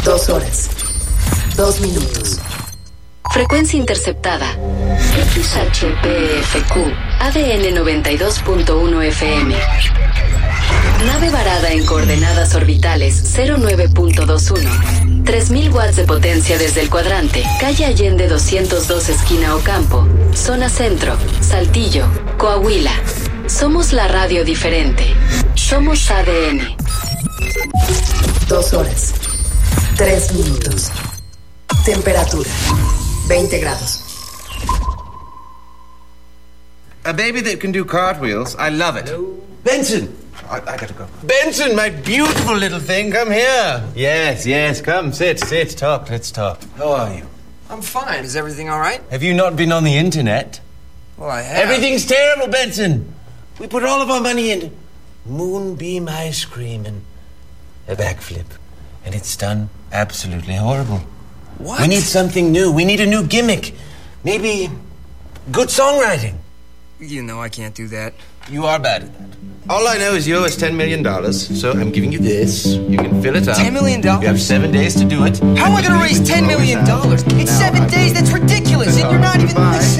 2 horas, 2 minutos. Frecuencia interceptada. XHPFQ, ADN 92.1 FM. Nave varada en coordenadas orbitales 09.21. 3000 watts de potencia desde el cuadrante. Calle Allende 202, esquina Ocampo. Zona Centro, Saltillo, Coahuila. Somos la radio diferente. Somos ADN. 2 horas, 3 minutos. Temperatura, 20 grados. A baby that can do cartwheels, I love it. Hello? Benson! I gotta go. Benson, my beautiful little thing, come here. Yes, come, sit, let's talk. How are you? I'm fine. Is everything all right? Have you not been on the internet? Well, I have. Everything's terrible, Benson. We put all of our money into Moonbeam ice cream and a backflip. And it's done absolutely horrible. What? We need something new. We need a new gimmick. Maybe good songwriting. You know I can't do that. You are bad at that. All I know is you owe us $10 million, so I'm giving you this. You can fill it up. $10 million? You have 7 days to do it. How am I going to raise $10 million? It's 7 days. That's ridiculous. And you're not even listening.